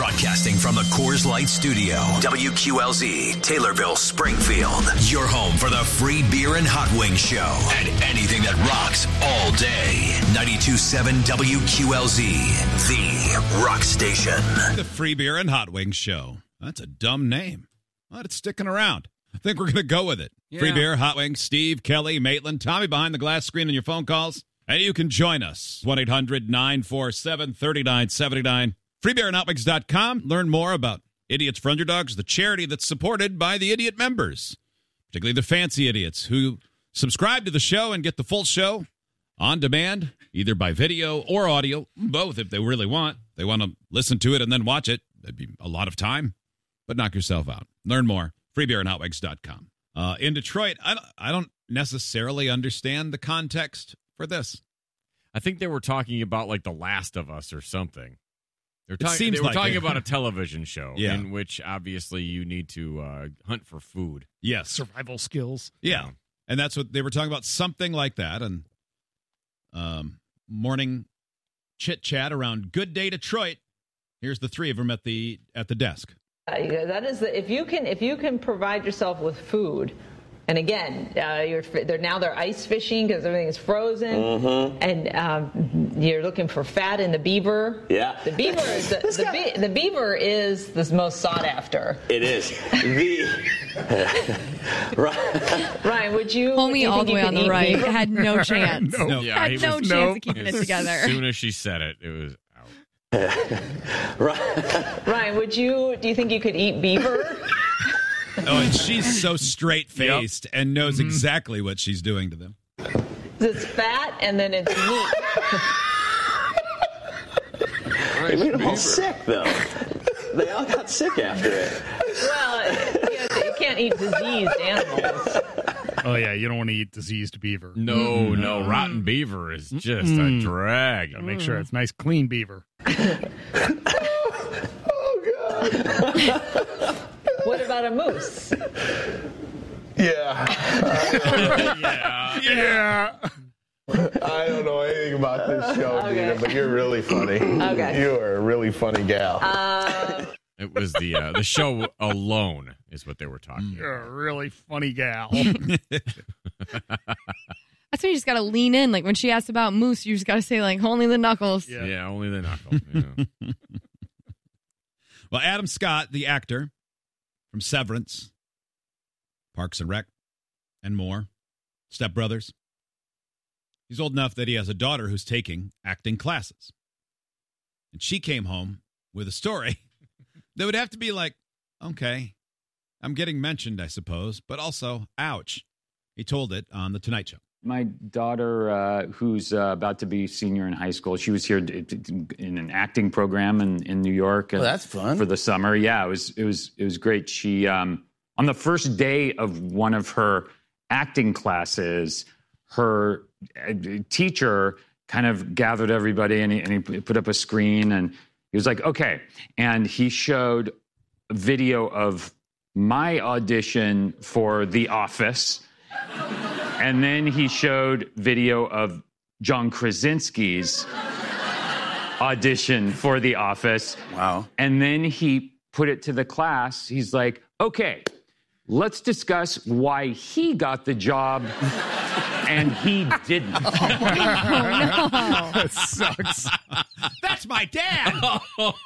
Broadcasting from the Coors Light Studio, WQLZ, Taylorville, Springfield. Your home for the free beer and hot wing show and anything that rocks all day. 92.7 WQLZ, the rock station. The free beer and hot wing show. That's a dumb name, but it's sticking around. I think we're going to go with it. Yeah. Free beer, hot wings, Steve, Kelly, Maitland, Tommy behind the glass screen on your phone calls. And you can join us. 1-800-947-3979. Freebeerandhotwings.com. Learn more about Idiots for Underdogs, the charity that's supported by the idiot members, particularly the fancy idiots who subscribe to the show and get the full show on demand, either by video or audio, both if they really want. They want to listen to it and then watch it. That'd be a lot of time, but knock yourself out. Learn more. Freebeerandhotwings.com. In Detroit, I don't necessarily understand the context for this. I think they were talking about like The Last of Us or something. They were like talking about a television show in which obviously you need to hunt for food. Yes. Survival skills. Yeah. And that's what they were talking about, something like that. And morning chit-chat around Good Day Detroit. Here's the three of them at the desk. That is if you can provide yourself with food, and again, they're ice fishing because everything is frozen, and you're looking for fat in the beaver. Yeah, the beaver is the beaver is the most sought after. It is. Ryan, would you? Homie all the way on the right had no chance. No. Yeah, had no chance of keeping it together. As soon as she said it, it was. Ryan, do you think you could eat beaver? Oh, and she's so straight-faced and knows exactly what she's doing to them. It's fat and then it's meat. They made them all sick, though. They all got sick after it. Well, you can't eat diseased animals. Oh, yeah, you don't want to eat diseased beaver. No, rotten beaver is just a drag. Gotta make sure it's nice, clean beaver. Oh, God. What about a moose? Yeah. I don't know anything about this show, Gina, but you're really funny. Okay. You are a really funny gal. It was the show alone is what they were talking about. You're a really funny gal. That's why you just got to lean in. Like when she asked about moose, you just got to say like, only the knuckles. Yeah, only the knuckles. Yeah. Well, Adam Scott, the actor from Severance, Parks and Rec, and more, Step Brothers. He's old enough that he has a daughter who's taking acting classes. And she came home with a story that would have to be like, okay, I'm getting mentioned, I suppose, but also, ouch. He told it on The Tonight Show. My daughter, who's about to be senior in high school, she was here in an acting program in New York. Oh, that's fun. For the summer. Yeah, it was great. She on the first day of one of her acting classes, her teacher kind of gathered everybody and he put up a screen and he was like, okay. And he showed a video of my audition for The Office. And then he showed video of John Krasinski's audition for The Office. Wow. And then he put it to the class. He's like, okay, let's discuss why he got the job and he didn't. Oh, no. That sucks. That's my dad. Oh,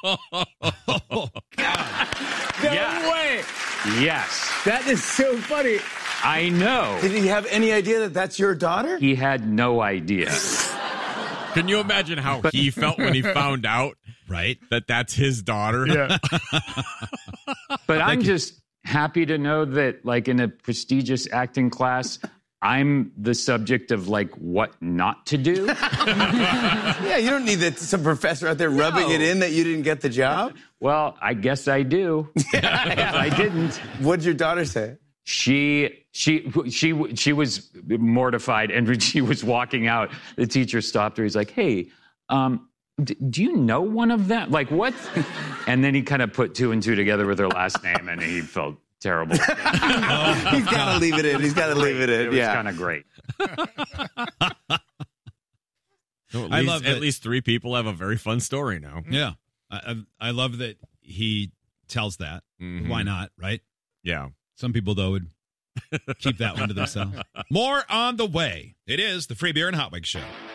God. No way. Yes. That is so funny. I know. Did he have any idea that that's your daughter? He had no idea. Can you imagine how he felt when he found out, right, that that's his daughter? Yeah. But I'm just happy to know that, like, in a prestigious acting class, I'm the subject of, like, what not to do. Yeah, you don't need some professor out there rubbing it in that you didn't get the job. Well, I guess I do. I didn't. What'd your daughter say? She was mortified, and when she was walking out, the teacher stopped her. He's like, "Hey, do you know one of them? Like what?" And then he kind of put two and two together with her last name, and he felt terrible. He's got to leave it in. He's got to leave it in. It was kind of great. At least 3 people have a very fun story now. Yeah. I love that he tells that. Why not, right? Yeah. Some people, though, would keep that one to themselves. More on the way. It is the Free Beer and Hot Wings Show.